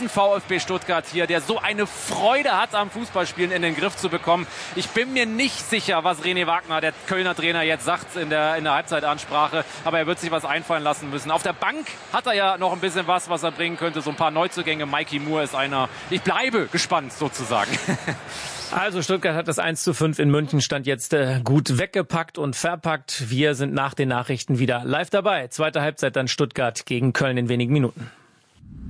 diesen VfB Stuttgart hier, der so eine Freude hat am Fußballspielen, in den Griff zu bekommen. Ich bin mir nicht sicher, was René Wagner, der Kölner Trainer, jetzt sagt in der Halbzeitansprache, aber er wird sich was einfallen lassen müssen. Auf der Bank hat er ja noch ein bisschen was er bringen könnte, so ein paar Neuzugänge. Mikey Moore ist einer. Ich bleibe gespannt sozusagen. Also Stuttgart hat das 1:5 in München, stand jetzt gut weggepackt und verpackt. Wir sind nach den Nachrichten wieder live dabei. Zweite Halbzeit dann Stuttgart gegen Köln in wenigen Minuten.